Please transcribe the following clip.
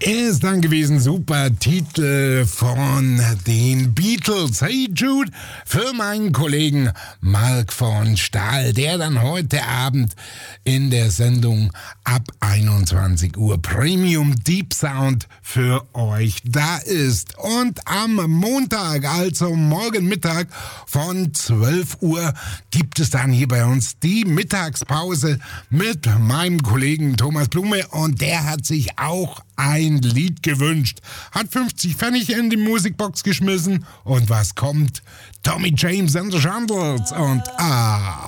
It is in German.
Ist dann gewesen, super Titel von den Beatles. Hey Jude, für meinen Kollegen Mark von Stahl, der dann heute Abend in der Sendung ab 21 Uhr Premium Deep Sound für euch da ist. Und am Montag, also morgen Mittag von 12 Uhr, gibt es dann hier bei uns die Mittagspause mit meinem Kollegen Thomas Blume, und der hat sich auch ein Lied gewünscht, hat 50 Pfennig in die Musikbox geschmissen, und was kommt? Tommy James and the Shandles und